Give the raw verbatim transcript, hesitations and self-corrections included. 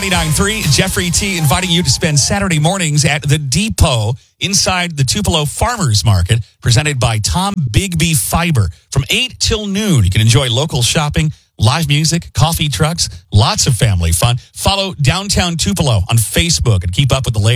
ninety-nine point three, Jeffrey T. inviting you to spend Saturday mornings at the Depot inside the Tupelo Farmers Market, presented by Tom Bigby Fiber. From eight till noon, you can enjoy local shopping, live music, coffee trucks, lots of family fun. Follow Downtown Tupelo on Facebook and keep up with the latest.